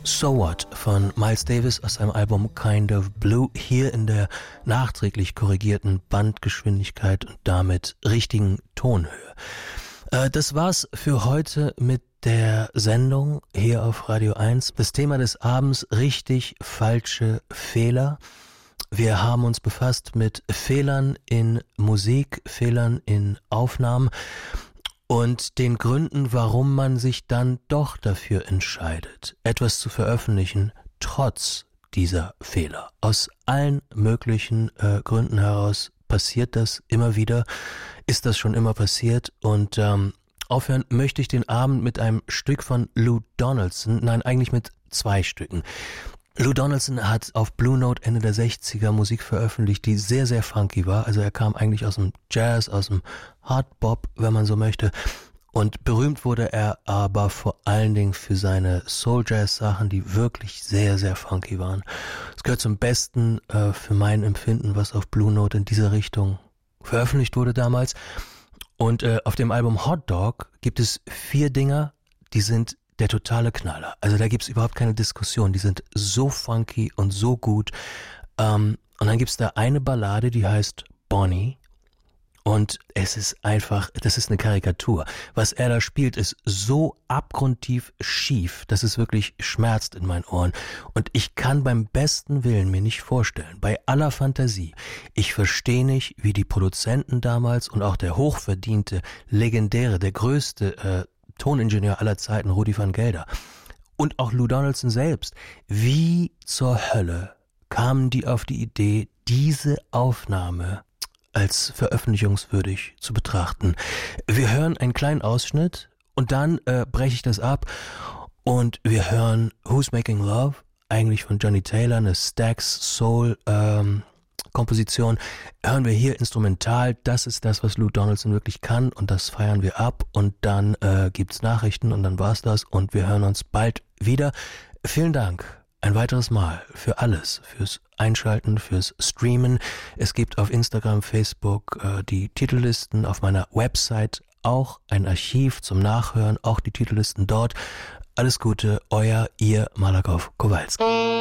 So What von Miles Davis aus seinem Album Kind of Blue, hier in der nachträglich korrigierten Bandgeschwindigkeit und damit richtigen Tonhöhe. Das war's für heute mit der Sendung hier auf Radio 1. Das Thema des Abends: richtig, falsche Fehler. Wir haben uns befasst mit Fehlern in Musik, Fehlern in Aufnahmen und den Gründen, warum man sich dann doch dafür entscheidet, etwas zu veröffentlichen, trotz dieser Fehler. Aus allen möglichen Gründen heraus passiert das immer wieder, ist das schon immer passiert. Und aufhören möchte ich den Abend mit einem Stück von Lou Donaldson, nein, eigentlich mit 2 Stücken. Lou Donaldson hat auf Blue Note Ende der 60er Musik veröffentlicht, die sehr, sehr funky war. Also er kam eigentlich aus dem Jazz, aus dem Hard Bop, wenn man so möchte. Und berühmt wurde er aber vor allen Dingen für seine Soul-Jazz-Sachen, die wirklich sehr, sehr funky waren. Es gehört zum Besten für mein Empfinden, was auf Blue Note in dieser Richtung veröffentlicht wurde damals. Und auf dem Album Hot Dog gibt es 4 Dinger, die sind der totale Knaller. Also da gibt's überhaupt keine Diskussion. Die sind so funky und so gut. Und dann gibt's da eine Ballade, die heißt Bonnie. Und es ist einfach, das ist eine Karikatur. Was er da spielt, ist so abgrundtief schief, dass es wirklich schmerzt in meinen Ohren. Und ich kann beim besten Willen mir nicht vorstellen, bei aller Fantasie, ich verstehe nicht, wie die Produzenten damals und auch der hochverdiente, legendäre, der größte Toningenieur aller Zeiten, Rudi van Gelder, und auch Lou Donaldson selbst, wie zur Hölle kamen die auf die Idee, diese Aufnahme als veröffentlichungswürdig zu betrachten. Wir hören einen kleinen Ausschnitt und dann breche ich das ab und wir hören Who's Making Love, eigentlich von Johnny Taylor, eine Stax Soul Komposition, hören wir hier instrumental. Das ist das, was Lou Donaldson wirklich kann, und das feiern wir ab. Und dann gibt's Nachrichten und dann war's das und wir hören uns bald wieder. Vielen Dank ein weiteres Mal für alles, fürs Einschalten, fürs Streamen. Es gibt auf Instagram, Facebook die Titellisten, auf meiner Website auch ein Archiv zum Nachhören, auch die Titellisten dort. Alles Gute, euer, ihr Malakoff Kowalski.